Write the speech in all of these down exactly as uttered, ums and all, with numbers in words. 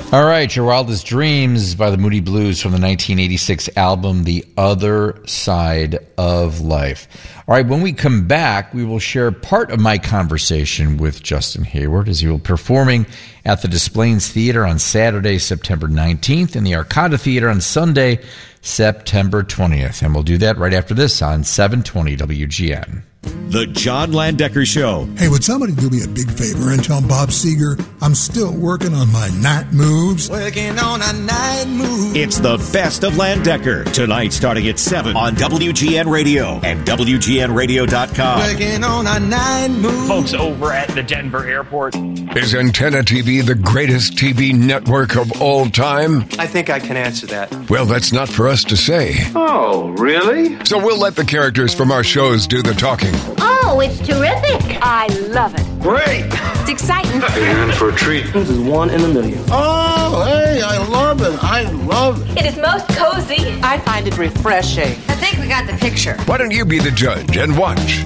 All right, Your Wildest Dreams by the Moody Blues from the nineteen eighty-six album The Other Side of Life. All right, when we come back, we will share part of my conversation with Justin Hayward as he will be performing at the Des Plaines Theater on Saturday, September nineteenth, and the Arcada Theater on Sunday, September twentieth. And we'll do that right after this on seven twenty W G N. The John Landecker Show. Hey, would somebody do me a big favor and tell Bob Seger I'm still working on my night moves? Working on a night move. It's the best of Landecker. Tonight starting at seven on W G N Radio and W G N radio dot com. Working on a night move. Folks over at the Denver airport. Is Antenna T V the greatest T V network of all time? I think I can answer that. Well, that's not for us to say. Oh, really? So we'll let the characters from our shows do the talking. Oh, it's terrific. I love it. Great. It's exciting. You're in for a treat. This is one in a million. Oh, hey, I love it. I love it. It is most cozy. I find it refreshing. I think we got the picture. Why don't you be the judge and watch?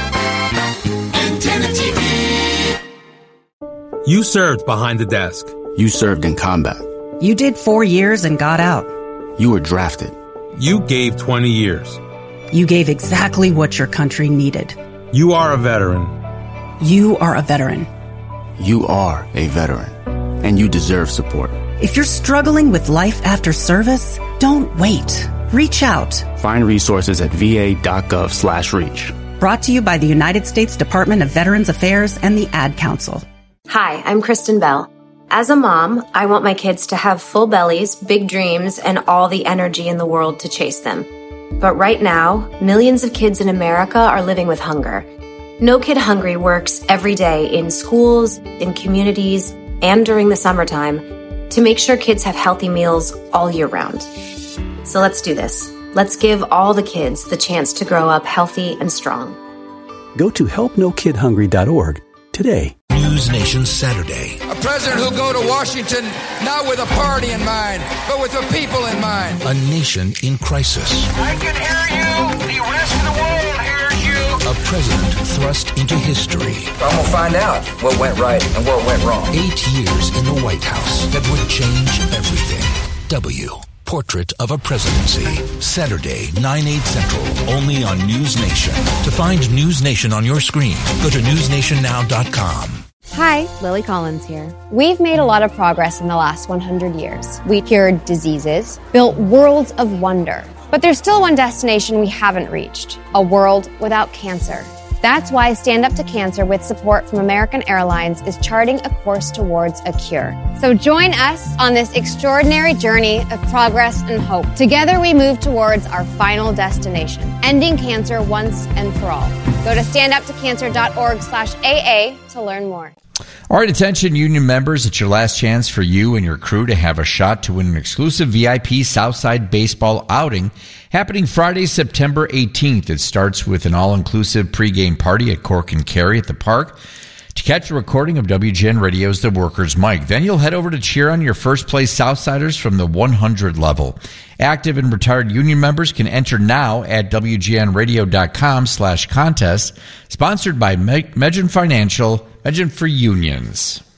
Antenna T V. You served behind the desk. You served in combat. You did four years and got out. You were drafted. You gave twenty years. You gave exactly what your country needed. You are a veteran. You are a veteran. You are a veteran. And you deserve support. If you're struggling with life after service, don't wait. Reach out. Find resources at va.gov slash reach. Brought to you by the United States Department of Veterans Affairs and the Ad Council. Hi, I'm Kristen Bell. As a mom, I want my kids to have full bellies, big dreams, and all the energy in the world to chase them. But right now, millions of kids in America are living with hunger. No Kid Hungry works every day in schools, in communities, and during the summertime to make sure kids have healthy meals all year round. So let's do this. Let's give all the kids the chance to grow up healthy and strong. Go to help no kid hungry dot org today. News Nation Saturday. A president who'll go to Washington not with a party in mind, but with the people in mind. A nation in crisis. I can hear you. The rest of the world hears you. A president thrust into history. I'm going to find out what went right and what went wrong. Eight years in the White House that would change everything. W. Portrait of a Presidency. Saturday, nine, eight Central, only on News Nation. To find News Nation on your screen, go to news nation now dot com. Hi, Lily Collins here. We've made a lot of progress in the last one hundred years. We cured diseases, built worlds of wonder. But there's still one destination we haven't reached, a world without cancer. That's why Stand Up to Cancer, with support from American Airlines, is charting a course towards a cure. So join us on this extraordinary journey of progress and hope. Together we move towards our final destination, ending cancer once and for all. Go to stand up to cancer dot org slash A A to learn more. All right, attention union members, it's your last chance for you and your crew to have a shot to win an exclusive V I P Southside baseball outing happening Friday, September eighteenth. It starts with an all-inclusive pregame party at Cork and Kerry at the park. To catch a recording of W G N Radio's The Workers' Mic, then you'll head over to cheer on your first-place Southsiders from the one hundred level. Active and retired union members can enter now at W G N radio dot com slash contest, sponsored by Megin Financial, Megin for Unions.